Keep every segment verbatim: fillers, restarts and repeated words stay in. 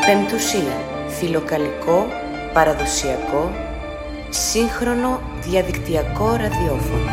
Πεμπτουσία, φιλοκαλικό, παραδοσιακό, σύγχρονο διαδικτυακό ραδιόφωνο.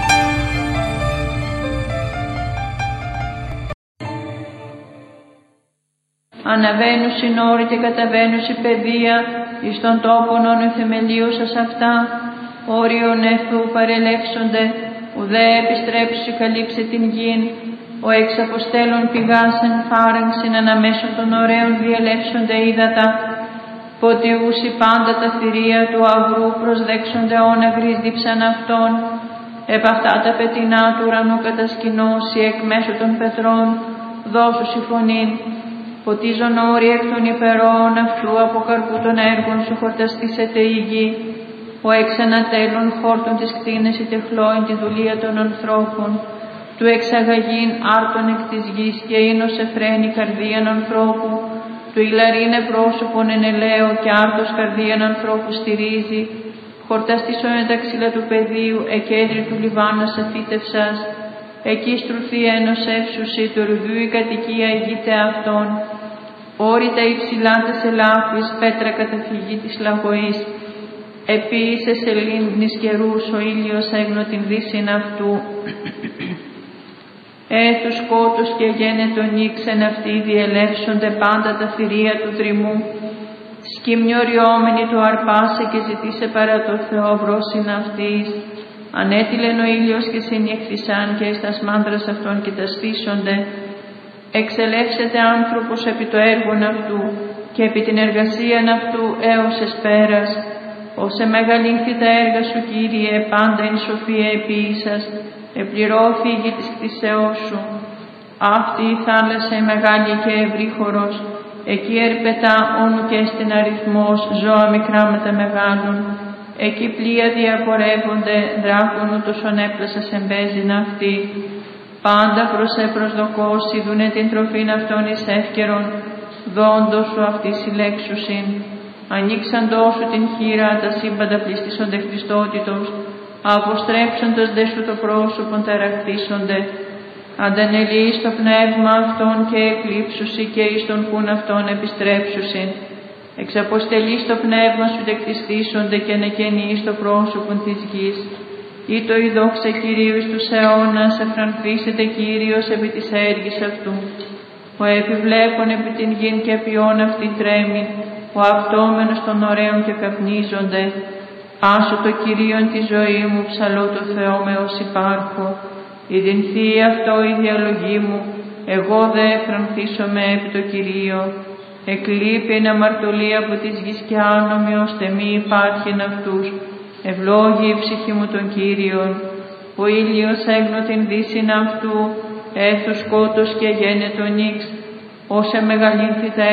Αναβαίνουσιν όρη και καταβαίνουσι παιδεία, εις τον τόπον όν εθεμελίωσας αυτά, όριον εθού παρελεύσονται, ουδέ επιστρέψουσι καλύψε την γην, ο εξ αποστέλων πηγάσεν φάραγξιν αναμέσων των ωραίων διελεύσονται ύδατα, ποτιούσι πάντα τα θηρία του αγρού προσδέξονται όνα γρίσδιψαν αυτών, επ' αυτά τα πετεινά του ουρανού κατασκηνώσει εκ μέσω των πετρών, δώσουσι φωνήν, ποτίζον όροι εκ των υπερών αυτού από καρπού των έργων σου χορταστήσεται η γη, ο εξ ανατέλων χόρτων της κτίνες η τεχλώην τη δουλεία των ανθρώπων, του εξαγαγήν άρτων εκ της γης και ίνος εφραίνει καρδίαν ανθρώπου, του ηλαρίνε πρόσωπον εν ελαίο και άρτος καρδίαν ανθρώπου στηρίζει, χορταστήσον εν τα ξύλα του πεδίου, εκέντρι του Λιβάνας αφήτευσας, εκεί στρουθεί ένος εύσουσι του ρουδιού η κατοικία ηγείται αυτών, όρητα υψηλά τες ελάφης, πέτρα καταφυγή της λαγωής, επίησε σελήν νησκερούς ο ήλιος έγνω την δύσιν αυτού, έθου σκότους και γένετον ήξεν αυτοί διελεύσονται πάντα τα θηρία του δρυμού, σκυμνιοριόμενοι του αρπάσε και ζητήσε παρά το Θεό βρόσιν αυτής, ανέτειλεν ο ήλιος και συνεχθησάν και εις τας μάνδρας αυτών και τα στήσονται, εξελεύσεται άνθρωπος επί το έργον αυτού και επί την εργασίαν αυτού έως εσπέρας, όσε μεγαλύνθη τα έργα σου Κύριε, πάντα εν σοφία επίησας, επληρώθη η γη της κτήσεώς σου. Αυτή η θάλασσα η μεγάλη και ευρύχωρος, εκεί ερπετά όνου και στην αριθμός ζώα μικρά με τα μεγάλων, εκεί πλοία διαπορεύονται, δράκων ούτως ονέπλασας εμπέζειν αυτή. Πάντα προς επροσδοκώσει δούνε την τροφήν αυτών εις εύκαιρον, δόντος σου αυτή συλλέξουσιν. Ανοίξαντός σου την χείρα, τα σύμπαντα πληστήσονται Χριστότητος, αποστρέψοντος δε σου το πρόσωπον ταραχτήσονται. Αντανελείς το πνεύμα αυτών και εκλείψουσι και εις τον πουν αυτών επιστρέψουσιν. Εξαποστελείς το πνεύμα σου δεκτιστήσονται και ανεκαινείς το πρόσωπον της γης. Ή το η δόξα Κυρίου εις τους αιώνας εφρανθήσεται Κύριος επί της έργης αυτού. Ο επιβλέπων επί την γην και ποιόν αυτή τρέμει, ο αυτόμενος των ωραίων και καπνίζονται. Άσου το Κυρίον τη ζωή μου, ψαλώ το Θεό με ως υπάρχω. Ιδινθεί αυτό η διαλογή μου, εγώ δε εφρανθήσομαι επί το Κυρίο. Εκλείπει εν αμαρτωλία από της γης και άνομοι, ώστε μη υπάρχειν αυτούς. Ευλόγη η ψυχή μου τον Κύριον. Ο ήλιος έγνω την δύσιν αυτού, έθου σκότος και γένετον ύξ. Όσε μεγαλύνθη τα